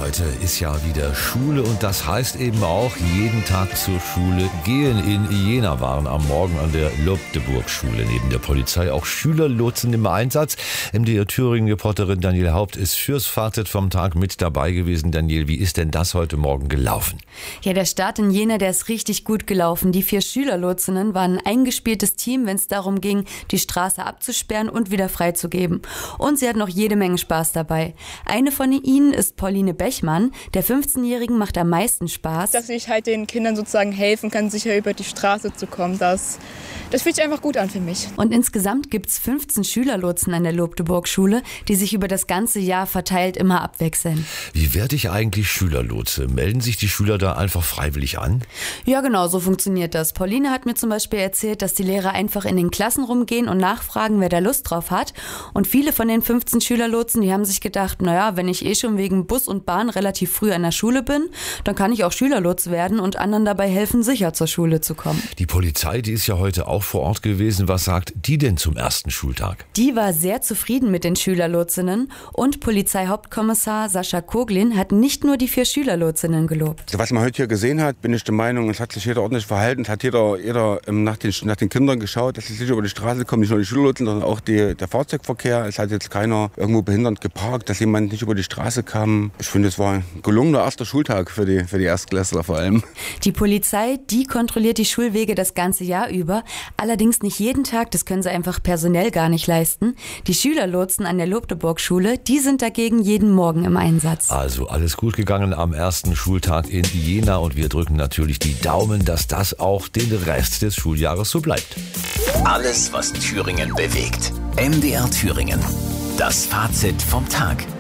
Heute ist ja wieder Schule und das heißt eben auch jeden Tag zur Schule gehen. In Jena waren am Morgen an der Lobdeburg-Schule neben der Polizei auch Schülerlotsen im Einsatz. MDR Thüringen-Reporterin Daniel Haupt ist fürs Fazit vom Tag mit dabei gewesen. Daniel, wie ist denn das heute Morgen gelaufen? Ja, der Start in Jena, der ist richtig gut gelaufen. Die 4 Schülerlotsinnen waren ein eingespieltes Team, wenn es darum ging, die Straße abzusperren und wieder freizugeben. Und sie hatten noch jede Menge Spaß dabei. Eine von ihnen ist Pauline Bechmann. Der 15-Jährigen macht am meisten Spaß. Dass ich halt den Kindern sozusagen helfen kann, sicher über die Straße zu kommen. Das fühlt sich einfach gut an für mich. Und insgesamt gibt es 15 Schülerlotsen an der Lobdeburg-Schule, die sich über das ganze Jahr verteilt immer abwechseln. Wie werde ich eigentlich Schülerlotse? Melden sich die Schüler da einfach freiwillig an? Ja, genau, so funktioniert das. Pauline hat mir zum Beispiel erzählt, dass die Lehrer einfach in den Klassen rumgehen und nachfragen, wer da Lust drauf hat. Und viele von den 15 Schülerlotsen, die haben sich gedacht, naja, wenn ich schon wegen Bus und Bahn relativ früh an der Schule bin, dann kann ich auch Schülerlots werden und anderen dabei helfen, sicher zur Schule zu kommen. Die Polizei, die ist ja heute auch vor Ort gewesen. Was sagt die denn zum ersten Schultag? Die war sehr zufrieden mit den Schülerlotsinnen und Polizeihauptkommissar Sascha Koglin hat nicht nur die 4 Schülerlotsinnen gelobt. Was man heute hier gesehen hat, bin ich der Meinung, es hat sich jeder ordentlich verhalten. Es hat jeder nach den Kindern geschaut, dass sie sicher über die Straße kommen. Nicht nur die Schülerlotsen, sondern auch der Fahrzeugverkehr. Es hat jetzt keiner irgendwo behindernd geparkt, dass jemand nicht über die Straße kam. Ich finde, es war ein gelungener erster Schultag für die Erstklässler vor allem. Die Polizei, die kontrolliert die Schulwege das ganze Jahr über. Allerdings nicht jeden Tag, das können sie einfach personell gar nicht leisten. Die Schülerlotsen an der Lobdeburg-Schule, die sind dagegen jeden Morgen im Einsatz. Also alles gut gegangen am ersten Schultag in Jena und wir drücken natürlich die Daumen, dass das auch den Rest des Schuljahres so bleibt. Alles, was Thüringen bewegt. MDR Thüringen. Das Fazit vom Tag.